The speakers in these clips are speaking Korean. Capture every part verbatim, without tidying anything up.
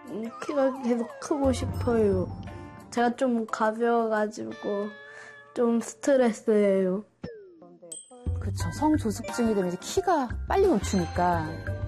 음, 키가 계속 크고 싶어요. 제가 좀 가벼워가지고 좀 스트레스예요. 그렇죠. 성조숙증이 되면 이제 키가 빨리 늦추니까.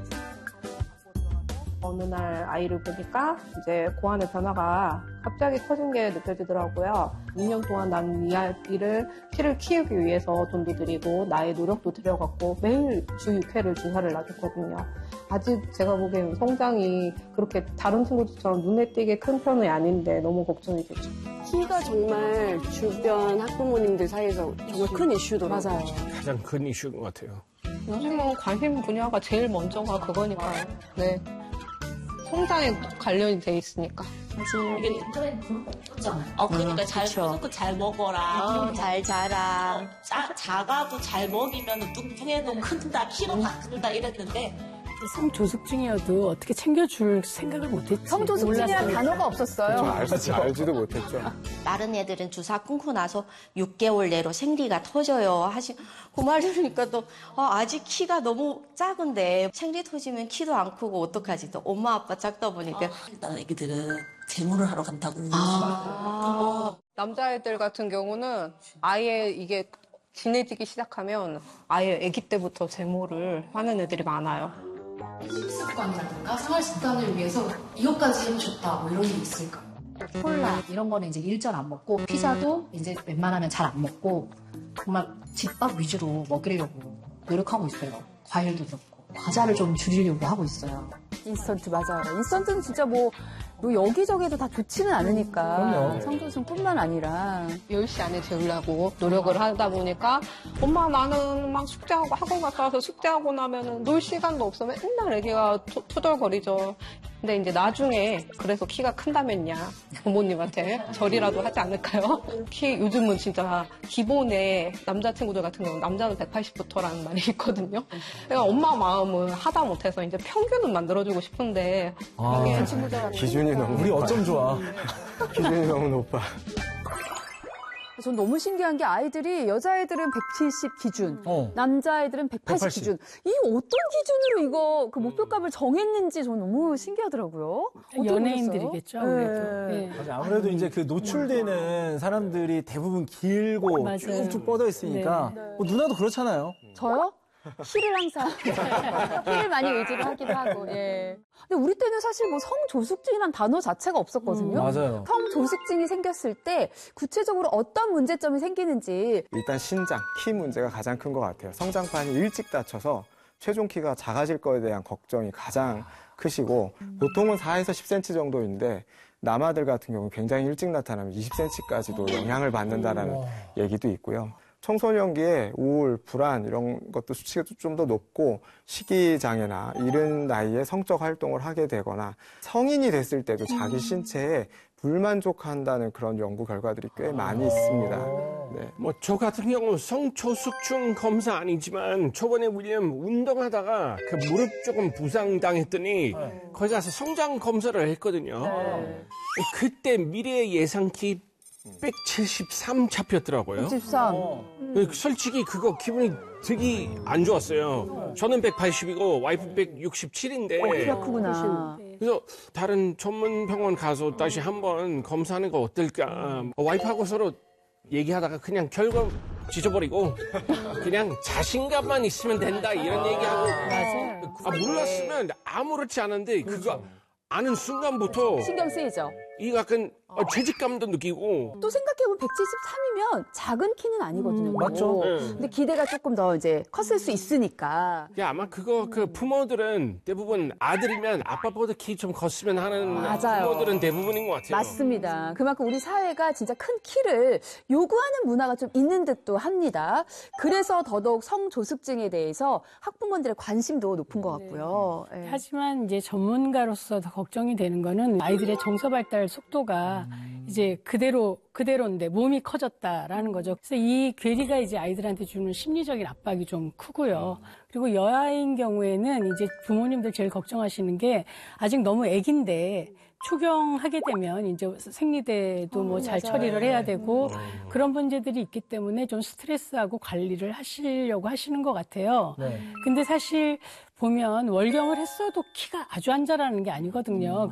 어느 날 아이를 보니까 이제 고환의 변화가 갑자기 커진 게 느껴지더라고요. 이 년 동안 난 이 아이를 키를 키우기 위해서 돈도 들이고 나의 노력도 들여갖고 매일 주 육 회를 주사를 놔줬거든요. 아직 제가 보기엔 성장이 그렇게 다른 친구들처럼 눈에 띄게 큰 편이 아닌데 너무 걱정이 되죠. 키가 정말 주변 학부모님들 사이에서 정말 큰 이슈더라고요. 맞아요. 가장 큰 이슈인 것 같아요. 요즘은 관심 분야가 제일 먼저가 그거니까요. 네. 성장에 관련이 돼 있으니까. 이게 어, 그러니까 잘 먹고 잘 먹어라. 음, 잘 자라. 자, 작아도 잘 먹이면 뚱뚱해도 큰다, 키로 바꾼다 이랬는데. 성조숙증이어도 어떻게 챙겨줄 생각을 못했지. 성조숙증이라는 단어가 없었어요. 알지, 알지도 못했죠. 다른 애들은 주사 끊고 나서 육 개월 내로 생리가 터져요. 하시, 그 말 들으니까 또, 아, 아직 키가 너무 작은데 생리 터지면 키도 안 크고 어떡하지? 또 엄마 아빠 작다 보니까. 아, 일단 애기들은 재물을 하러 간다고. 아. 남자애들 같은 경우는 아예 이게 진해지기 시작하면 아예 아기 때부터 제모를 하는 애들이 많아요. 식습관이라든가 생활 습관을 위해서 이것까지 해주셨다 뭐 이런 게 있을까? 콜라 이런 거는 이제 일절 안 먹고 피자도 이제 웬만하면 잘 안 먹고 정말 집밥 위주로 먹이려고 노력하고 있어요. 과일도 그렇고 과자를 좀 줄이려고 하고 있어요. 인스턴트 맞아요. 인스턴트는 진짜 뭐, 뭐 여기저기도 다 좋지는 않으니까 성조숙뿐만 아니라 열 시 안에 재우려고 노력을 하다 보니까 엄마 나는 막 숙제하고 학원 갔다 와서 숙제하고 나면은 놀 시간도 없으면 맨날 애기가 토, 투덜거리죠. 근데 이제 나중에 그래서 키가 큰다면야 부모님한테 절이라도 하지 않을까요? 키 요즘은 진짜 기본에 남자친구들 같은 경우는 남자는 백팔십부터라는 말이 있거든요. 그러니까 엄마 마음은 하다 못해서 이제 평균은 만들어주고 싶은데 아, 이게 기준이 너무 우리 높아. 어쩜 좋아. 기준이 너무 높아. 전 너무 신기한 게 아이들이 여자애들은 백칠십 기준, 어. 남자애들은 백팔십, 백팔십. 기준. 이 어떤 기준으로 이거 그 목표값을 정했는지 전 너무 신기하더라고요. 연예인들이겠죠, 아무래도. 네. 네. 맞아, 아무래도 이제 그 노출되는 사람들이 대부분 길고 맞아요. 쭉쭉 뻗어 있으니까 네. 뭐 누나도 그렇잖아요. 저요? 키를 항상 키를 많이 의지를 하기도 하고. 예. 근데 우리 때는 사실 뭐 성조숙증이란 단어 자체가 없었거든요. 음, 맞아요. 성조숙증이 생겼을 때 구체적으로 어떤 문제점이 생기는지. 일단 신장, 키 문제가 가장 큰 것 같아요. 성장판이 일찍 닫혀서 최종 키가 작아질 거에 대한 걱정이 가장 크시고 보통은 사에서 십 센티미터 정도인데 남아들 같은 경우는 굉장히 일찍 나타나면 이십 센티미터까지도 영향을 받는다라는 얘기도 있고요. 청소년기에 우울, 불안 이런 것도 수치가 좀 더 높고 식이장애나 이른 나이에 성적 활동을 하게 되거나 성인이 됐을 때도 자기 신체에 불만족한다는 그런 연구 결과들이 꽤 많이 있습니다. 네. 뭐 저 같은 경우 성조숙증 검사 아니지만 초반에 william 운동하다가 그 무릎 조금 부상당했더니 네. 거기 가서 성장 검사를 했거든요. 네. 그때 미래 예상키 백칠십삼 잡혔더라고요. 백칠십삼. 음. 솔직히 그거 기분이 되게 안 좋았어요. 저는 백팔십이고 와이프 백육십칠인데. 어, 키가 크구나. 그래서 다른 전문 병원 가서 다시 한번 검사하는 거 어떨까. 와이프하고 서로 얘기하다가 그냥 결과 지져버리고 그냥 자신감만 있으면 된다 이런 얘기하고. 맞아요. 아, 몰랐으면 아무렇지 않은데 그거 아는 순간부터 신경 쓰이죠. 이 약간 어, 죄책감도 느끼고. 또 생각해보면 백칠십삼이면 작은 키는 아니거든요. 음, 맞죠. 네. 근데 기대가 조금 더 이제 컸을 수 있으니까. 야, 아마 그거 그 부모들은 대부분 아들이면 아빠보다 키 좀 컸으면 하는 맞아요. 부모들은 대부분인 것 같아요. 맞습니다. 그만큼 우리 사회가 진짜 큰 키를 요구하는 문화가 좀 있는 듯도 합니다. 그래서 더더욱 성조숙증에 대해서 학부모들의 관심도 높은 것 같고요. 네. 네. 하지만 이제 전문가로서 더 걱정이 되는 거는 아이들의 정서 발달 속도가 이제 그대로, 그대로인데 몸이 커졌다라는 거죠. 그래서 이 괴리가 이제 아이들한테 주는 심리적인 압박이 좀 크고요. 그리고 여아인 경우에는 이제 부모님들 제일 걱정하시는 게 아직 너무 애기인데 초경하게 되면 이제 생리대도 뭐 잘 처리를 해야 되고 그런 문제들이 있기 때문에 좀 스트레스하고 관리를 하시려고 하시는 것 같아요. 네. 근데 사실 보면 월경을 했어도 키가 아주 안 자라는 게 아니거든요.